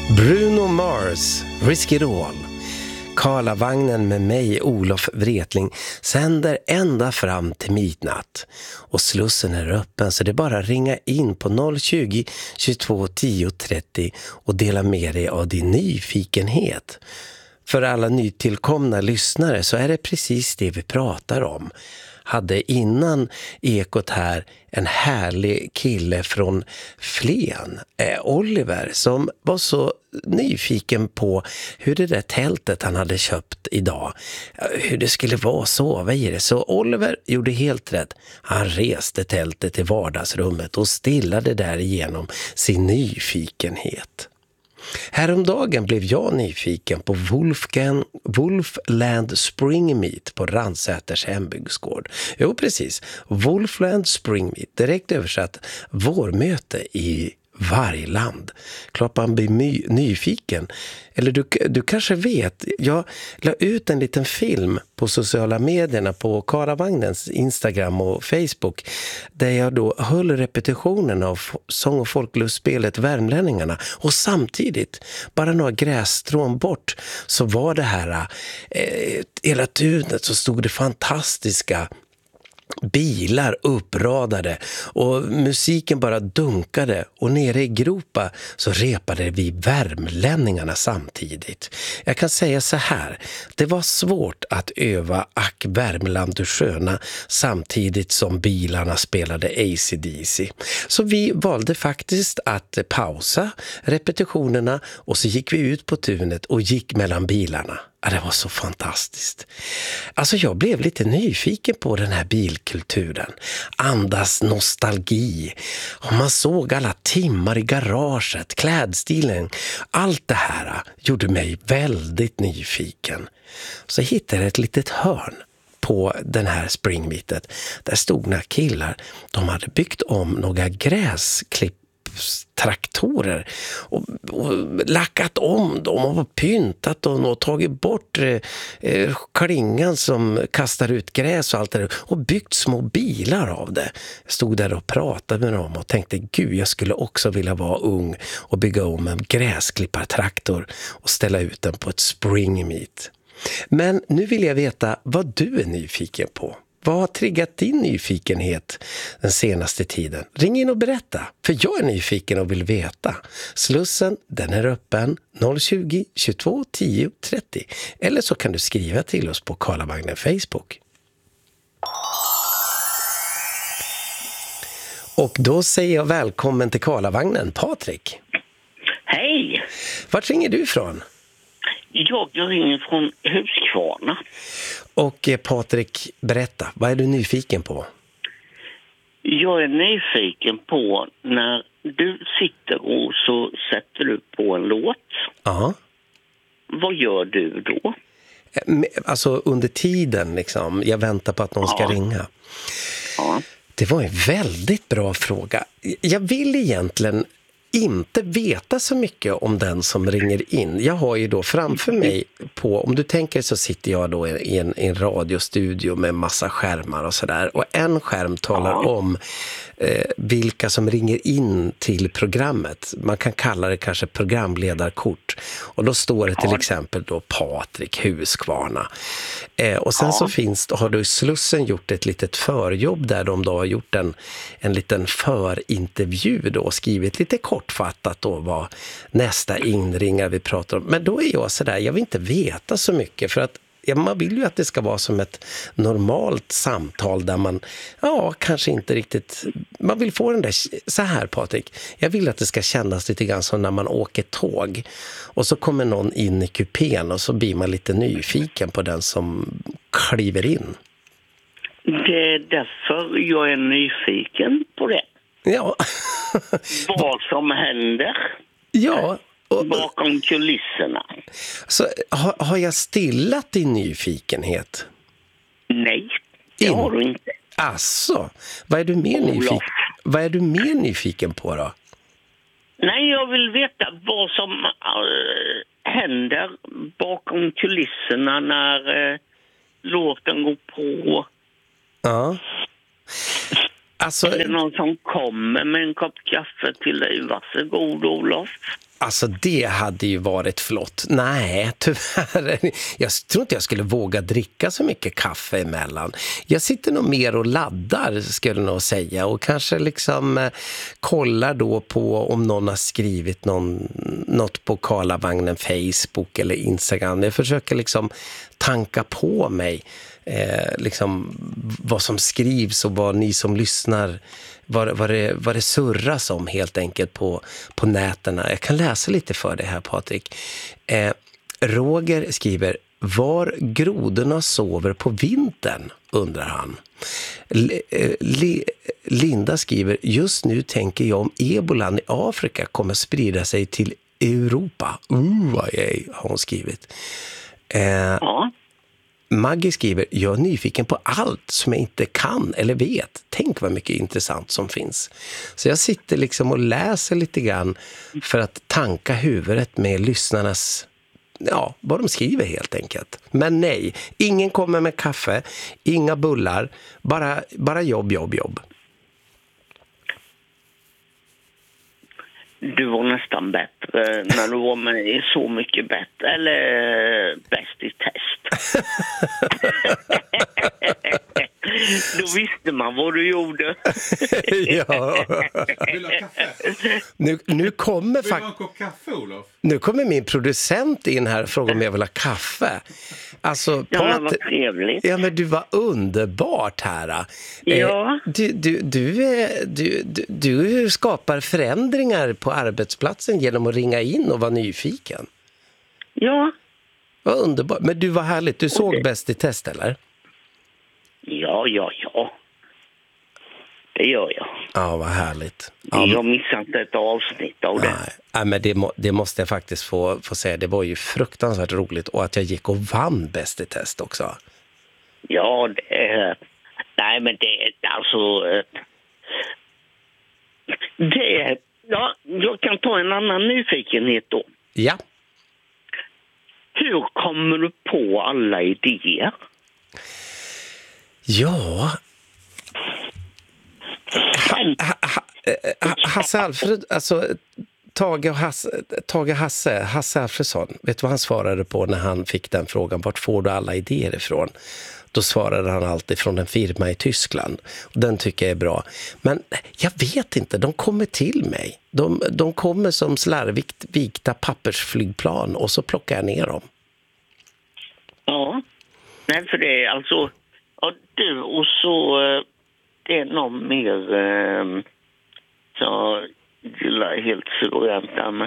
Bruno Mars, Risk It All. Karlavagnen med mig, Olof Wretling, sänder ända fram till midnatt. Och slussen är öppen, så det är bara att ringa in på 020 22 10 30 och dela med dig av din nyfikenhet. För alla nytillkomna lyssnare så är det precis det vi pratar om. Hade innan Ekot här en härlig kille från Flen, Oliver, som var så nyfiken på hur det där tältet han hade köpt idag, hur det skulle vara att sova i det. Så Oliver gjorde helt rätt. Han reste tältet till vardagsrummet och stillade därigenom sin nyfikenhet. Häromdagen blev jag nyfiken på Wolfland Spring Meet på Ransäters hembygdsgård. Jo, precis. Wolfland Spring Meet, direkt översatt vårmöte i vargland. Klart man blir nyfiken. Eller du kanske vet, jag la ut en liten film på sociala medierna på Karavagnens Instagram och Facebook där jag då höll repetitionen av sång- och folklustspelet Värmlänningarna, och samtidigt, bara några grässtrån bort, så var det här hela tunet så stod det fantastiska bilar uppradade och musiken bara dunkade, och nere i gropa så repade vi värmlänningarna samtidigt. Jag kan säga så här, det var svårt att öva Ack Värmland du sköna samtidigt som bilarna spelade AC/DC. Så vi valde faktiskt att pausa repetitionerna och så gick vi ut på tunet och gick mellan bilarna. Ja, det var så fantastiskt. Alltså jag blev lite nyfiken på den här bilkulturen. Andas nostalgi. Och man såg alla timmar i garaget, klädstilen. Allt det här gjorde mig väldigt nyfiken. Så hittade jag ett litet hörn på den här springmeetet. Där stod några killar. De hade byggt om några gräsklippstraktorer och lackat om dem och pyntat dem och tagit bort klingan som kastar ut gräs och allt det där, och byggt små bilar av det. Jag stod där och pratade med dem och tänkte, gud, jag skulle också vilja vara ung och bygga om en gräsklippartraktor och ställa ut den på ett springmeet. Men nu vill jag veta vad du är nyfiken på. Vad har triggat din nyfikenhet den senaste tiden? Ring in och berätta, för jag är nyfiken och vill veta. Slussen, den är öppen 020 22 10 30. Eller så kan du skriva till oss på Karlavagnen Facebook. Och då säger jag välkommen till Karlavagnen, Patrik. Hej! Vart ringer du ifrån? Jag ringer från Huskvarna. Och Patrik, berätta, vad är du nyfiken på? Jag är nyfiken på när du sitter och så sätter du på en låt. Ja. Vad gör du då? Alltså under tiden liksom, jag väntar på att någon ska ringa. Ja. Det var en väldigt bra fråga. Jag vill egentligen inte veta så mycket om den som ringer in. Jag har ju då framför mig om du tänker så sitter jag då i en radiostudio med massa skärmar och sådär. Och en skärm talar om vilka som ringer in till programmet. Man kan kalla det kanske programledarkort. Och då står det till exempel då Patrik Huskvarna. Och sen så har du i Slussen gjort ett litet förjobb där de då har gjort en liten förintervju då och skrivit lite kortfattat då vad nästa inringare vi pratar om. Men då är jag sådär, jag vill inte veta så mycket, för att man vill ju att det ska vara som ett normalt samtal där man, kanske inte riktigt, man vill få den där, så här Patrik, jag vill att det ska kännas lite grann som när man åker tåg och så kommer någon in i kupén och så blir man lite nyfiken på den som kliver in. Det är därför jag är nyfiken på det. Ja. Vad som händer. Ja. Bakom kulisserna. Så har jag stillat din nyfikenhet? Nej, det har du inte. Asså, vad är du mer nyfiken på då? Nej, jag vill veta vad som händer bakom kulisserna när låten går på. Ja. Alltså, Är det någon som kommer med en kopp kaffe till dig? Varsågod, Olof. alltså det hade ju varit flott. Nej, tyvärr. Jag tror inte jag skulle våga dricka så mycket kaffe emellan. Jag sitter nog mer och laddar, skulle jag nog säga. Och kanske liksom kollar då på om någon har skrivit något på Karlavagnen Facebook eller Instagram. Jag försöker liksom tanka på mig liksom vad som skrivs och vad ni som lyssnar, vad det surras om helt enkelt på näterna. Jag kan läsa lite för dig här, Patrik. Roger skriver: var grodorna sover på vintern, undrar han. Linda skriver: just nu tänker jag om ebolan i Afrika kommer sprida sig till Europa. Har hon skrivit. Ja. Maggie skriver: jag är nyfiken på allt som jag inte kan eller vet. Tänk vad mycket intressant som finns. Så jag sitter liksom och läser lite grann för att tanka huvudet med lyssnarnas, ja, vad de skriver helt enkelt. Men nej, ingen kommer med kaffe, inga bullar, bara jobb. Du var nästan bättre när du var med i Så mycket bättre. Eller Bäst i test. Då visste man vad du gjorde. Ja. Vill du ha kaffe? Nu kommer Vill du ha en kopp kaffe, Olof? Nu kommer min producent in här och frågar om jag vill ha kaffe. Alltså, Ja, men vad trevligt. Ja, men du var underbart här. Ja. Du skapar förändringar på arbetsplatsen genom att ringa in och vara nyfiken. Ja. Vad underbart. Men du var härligt. Du såg Bäst i test, eller? Ja. Det gör jag. Ja, vad härligt. Ja, Jag har missat ett avsnitt av det. Nej, men det måste jag faktiskt få säga. Det var ju fruktansvärt roligt. Och att jag gick och vann Bäst i test också. Ja, nej, men det är alltså... Ja, jag kan ta en annan nyfikenhet då. Ja. Hur kommer du på alla idéer? Ja... Hasse Alfred, alltså Hasse Alfredsson, vet du vad han svarade på när han fick den frågan? Vart får du alla idéer ifrån? Då svarade han alltid från en firma i Tyskland. Och den tycker jag är bra. Men jag vet inte, de kommer till mig. De kommer som slarvigt vikta pappersflygplan och så plockar jag ner dem. Ja, nej, för det är alltså... Ja, du och så... Det är någon mer så gillar helt suveränt där med.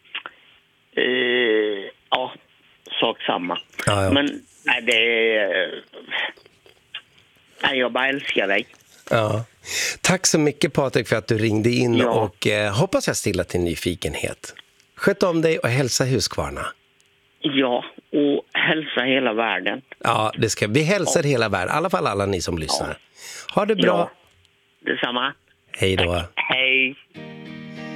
Ja, sak samma. Ja. Men nej, det är... Nej, jag bara älskar dig. Ja. Tack så mycket, Patrik, för att du ringde in och hoppas jag stilla till nyfikenhet. Sköt om dig och hälsa Huskvarna. Ja, och hälsa hela världen. Ja, det ska vi hälsar hela världen. I alla fall alla ni som lyssnar. Ha det bra. Ja, detsamma. Hej då. Tack. Hej.